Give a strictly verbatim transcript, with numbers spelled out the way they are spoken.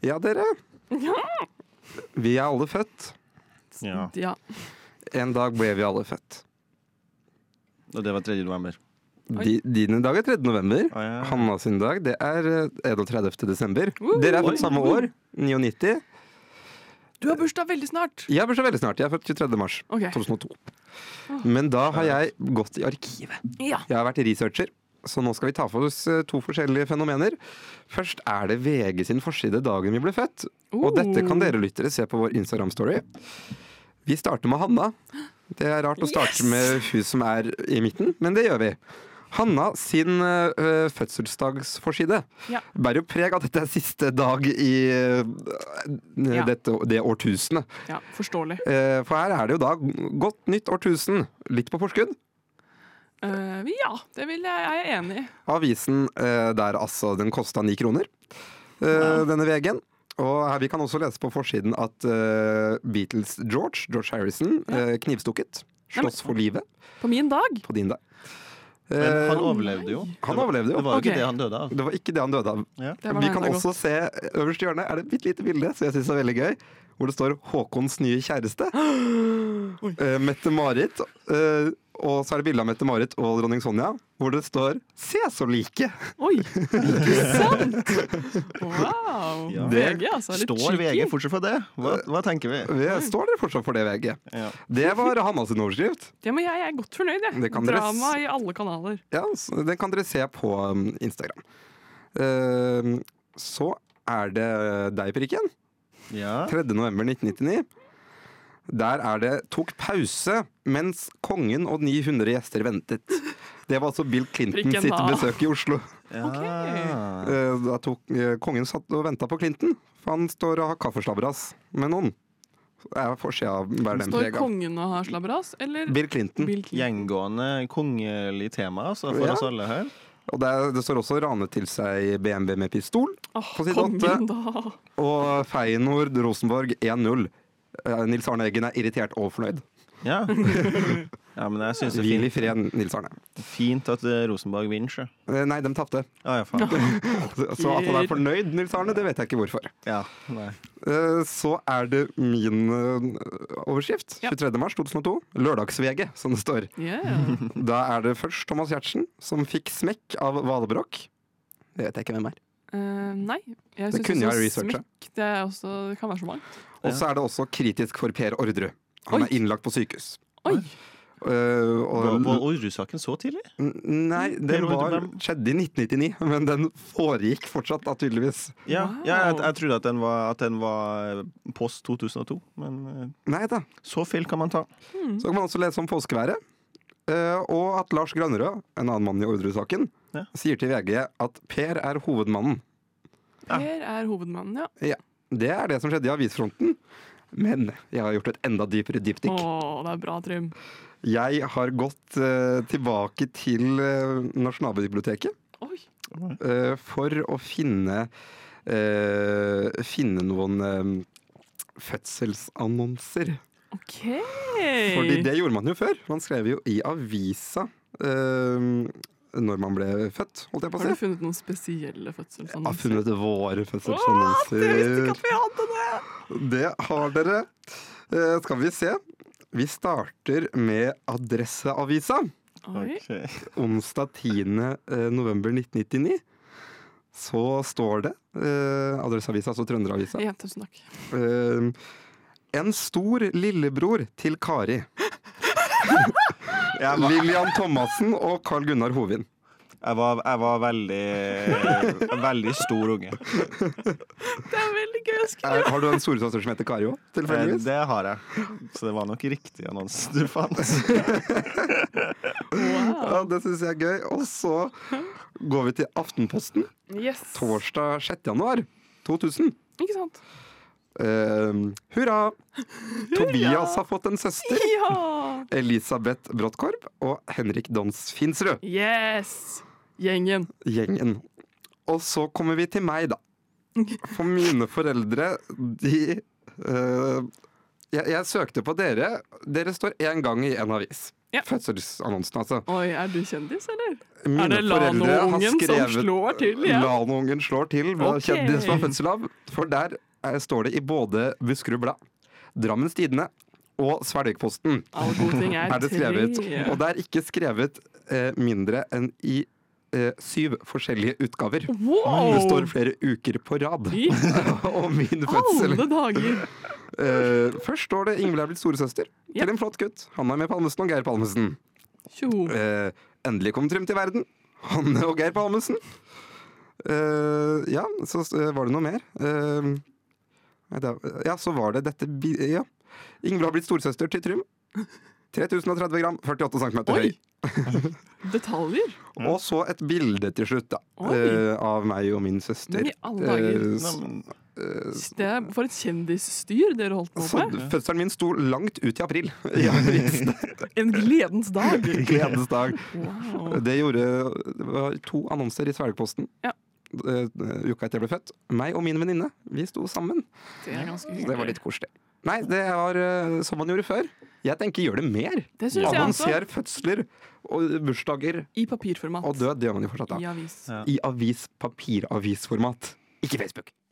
Ja, dere. Ja. Vi er alle født. Ja. ja. En dag ble vi alle født. Og det var tredje november. Di, dine dag er tredje november. Ah, ja. Hanna sin dag, det er enogtredivte desember. Uh, Dere er født oi. samme år, nittini. Du har bursdag veldig snart. Jeg er bursdag veldig snart. Jeg er født tjuetredje mars Ok. to tusen og to. Men da har jeg gått i arkivet. Ja. Jeg har vært researcher, så nå skal vi ta for oss eh, to forskjellige fenomener. Først er det V G sin forside dagen vi ble født. Og Uh. dette kan dere lyttere se på vår Instagram-story. Vi starter med Hanna. Det er rart å starte Yes! med hun som er i midten, men det gjør vi. Hanna sin uh, fødselsdagsforside Ja. bærer jo preg av at dette er siste dag i uh, Ja. dette, det årtusenet. ja, forståelig. Uh, for her er det jo da godt nytt årtusen. Litt på forskudd. Uh, ja, det vil jeg, jeg er enig i. Avisen uh, der altså, den kosta ni kroner, uh, Wow. denne V G-en. Og her vi kan også lese på forsiden at uh, Beatles George, George Harrison, uh, knivstukket. Slåss for livet På min dag. på din dag. Men Uh, han overlevde jo. han overlevde jo. Det var jo Ok. ikke det han døde av. Det var ikke det han døde av. Ja. Det var Vi det kan enda også godt. se øverst i hjørnet er det et bitte lite bilde som jeg synes er veldig gøy, hvor det står Håkons nye kjæreste. Uh, Mette-Marit. Uh, og så er det bilde av Mette-Marit og dronning Sonja, hvor det står 'Se så like'. Oi, ikke sant? Wow. Ja. V G, altså. Litt Står V G cheeky. fortsatt for det? Hva, hva tenker vi? Vi står dere fortsatt for det, V G. Ja. Det var Hanna sin overskrift. Ja, men jeg, jeg er godt fornøyd, jeg. Det kan dere s- Drama i alle kanaler. Ja, så Den kan dere se på um, Instagram. Uh, så er det deg, Prikken. Ja. tredje november nitten nittini. Der er det 'tok pause mens kongen og ni hundre gjester ventet'. Det var altså Bill Clinton Prikken sitt da. besøk i Oslo. Ja. Eh, Da tok eh, kongen satt og venta på Clinton, for han står og har kaffeslabberas med noen. Det er forsida bærer den Står preg av. kongen og har slabberas, eller Bill Clinton. Bill Clinton? Gjengående kongelig tema altså, for Ja. oss alle her. Og det, er, det står også 'ranet til seg B M W med pistol'. Åh, på side kongen, da. Og Feyenoord Rosenborg én null. Eh, Nils Arne Eggen er irritert og fornøyd. Ja. ja, men jeg syns det Hvil er i fint, fred, Nils Arne. fint at eh, Rosenborg vinner, sjø. Eh, Nei, de tapte. Ah, ja, faen. Så at han er fornøyd, Nils Arne, det vet jeg ikke hvorfor. Ja, nei. Eh, Så er det min eh, overskrift. Ja. tjuetredje mars to tusen og to. Lørdags-V G, som det står. Yeah. Da er det først Thomas Giertsen, som fikk smekk av Valebrokk. Det vet jeg ikke hvem er. Eh, nei. Jeg Det synes kunne også jeg researcha. smekk, det, er også, det kan være så mangt. Og så er det også kritisk for Per Ordre. Han Oi. er innlagt på sykehus. Oi! Eh, Var, og, var Orderud-saken så tidlig? N- nei, den Per Ordre, var, hvem? skjedde i nitten nittini, men den foregikk fortsatt, da, tydeligvis. Ja, Wow. ja jeg, jeg trodde at den var, at den var post to tusen og to, men eh, Nei da. så feil kan man ta. Så kan man også lese om påskeværet. eh, og at Lars Granerød, en annen mann i Orderud-saken, Ja. sier til V G at Per er hovedmannen. Ja. Per er hovedmannen, ja. Det er det som skjedde i avisfronten. Men jeg har gjort et enda dypere dypdykk. Å, det er bra, Trym. Jeg har gått eh, tilbake til eh, Nasjonalbiblioteket Oi. eh, for å finne eh, finne noen eh, fødselsannonser. OK. Fordi det gjorde man jo før. Man skrev jo i avisa eh, når man ble født, holdt jeg på å Har du si. funnet noen spesielle Jeg har fødselsannonser? funnet våre Åh, fødselsannonser. jeg visste ikke at vi hadde det! Det har dere. Eh, skal vi se. Vi starter med Adresseavisa. Oi. Ok. Onsdag tiende november nitten nittini. Så står det eh, Adresseavisa, altså Trønderavisa. Ja, tusen takk. Eh, en stor lillebror til Kari. Jeg var, Lillian Thomassen og Carl Gunnar Hovin. jeg var, jeg var veldig Veldig stor unge. Det er veldig gøy å skrive. Er, har du en storesøster som heter Kari òg, Eh, tilfeldigvis? Det har jeg. Så det var nok riktig annons du fant. Wow. Ja, det syns jeg er gøy. Og så går vi til Aftenposten. Yes. Torsdag sjette januar to tusen. Ikke sant? Eh, hurra! Tobias har fått en søster. Ja! Elisabeth Bråttkorp og Henrik Dons Finsrud. Yes! Gjengen. Gjengen. Og så kommer vi til meg, da. For mine foreldre, de eh, jeg, jeg søkte på dere. Dere står én gang i en avis. Ja. Fødselsannonsen, altså. Oi, er du kjendis, eller? Mine er det foreldre har Lano-ungen som skrevet slår til? Ja. Lano-ungen slår til med Ok. kjendis fra fødsel av. For der eh, står det i både Buskerud Blad, Drammens Tidende og Svelvikposten Alle gode ting er, er det skrevet. tre. Og det er ikke skrevet eh, mindre enn i eh, syv forskjellige utgaver. Wow! Det står flere uker på rad. I Og min fødsel. alle dager! Eh, først står det Ingvild er blitt storesøster Ja. til en flott gutt. Hanna med Palmesen og Geir Palmesen. Tjo. Eh, endelig kom Trym til verden. Hanne og Geir Palmesen. Eh, ja, så eh, var det noe mer. Eh, nei, da- ja, så var det dette bi Ja. Ingvild har blitt storesøster til Trym. tre tusen og tretti gram, førtiåtte centimeter høy. Oi! Detaljer. Og så et bilde til slutt, da. Oi. eh, av meg og min søster. Men i alle dager. Eh, Nei, s- men, Det er for et kjendisstyr dere holdt på så med. fødselen min sto langt ut i april. Jeg visste. En gledens dag. Gledens dag. Wow. Det gjorde Det var to annonser i Svelgposten Ja. eh, uka etter jeg ble født. Meg og min venninne. Vi sto sammen. Det er ganske Så det var hyggelig. litt koselig. Nei, det var eh, som man gjorde før. Jeg tenker gjør det mer. Det syns jeg også. Annonser fødsler og bursdager I papirformat. og død. Det gjør man jo fortsatt. I da avis. Ja. I avis, papiravisformat. Ikke Facebook.